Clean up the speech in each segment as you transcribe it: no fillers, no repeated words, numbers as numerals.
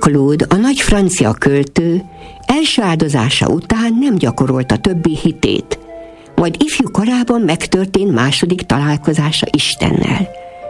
Claude, a nagy francia költő, első áldozása után nem gyakorolta többi hitét, majd ifjú korában megtörtént második találkozása Istennel.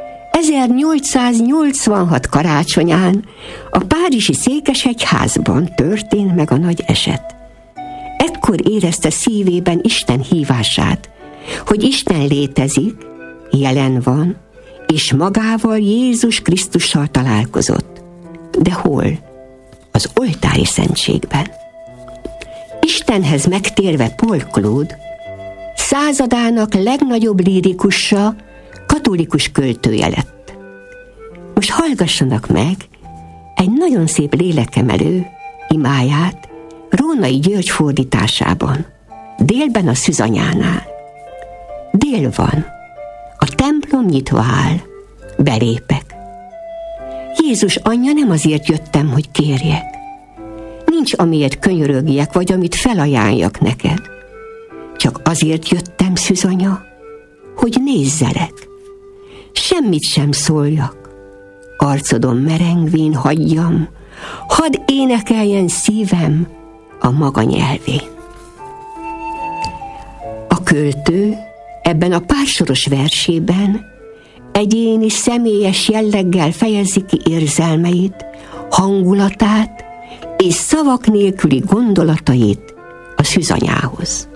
1886 karácsonyán a párizsi székesegyházban történt meg a nagy eset. Ekkor érezte szívében Isten hívását, hogy Isten létezik, jelen van, és magával, Jézus Krisztussal találkozott. De hol? Az oltári szentségben. Istenhez megtérve Paul Claude századának legnagyobb lírikusa, katolikus költője lett. Most hallgassanak meg egy nagyon szép lélekemelő imáját Rónai György fordításában, délben a Szűzanyánál. Dél van, a templom nyitva áll, belépek. Jézus anyja, nem azért jöttem, hogy kérjek. Nincs amiért könyörögjek, vagy amit felajánljak neked. Csak azért jöttem, Szűzanya, hogy nézzelek. Semmit sem szóljak. Arcodon merengvén hagyjam, hadd énekeljen szívem a maga nyelvén. A költő ebben a pársoros versében egyéni, személyes jelleggel fejezi ki érzelmeit, hangulatát és szavak nélküli gondolatait a Szűzanyához.